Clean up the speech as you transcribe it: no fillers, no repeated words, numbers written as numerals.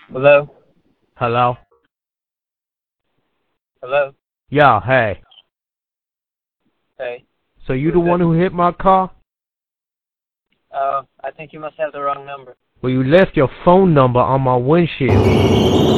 Hello? Hello? Hello? Yeah, hey. Hey. So you the one who hit my car? I think you must have the wrong number. Well, you left your phone number on my windshield.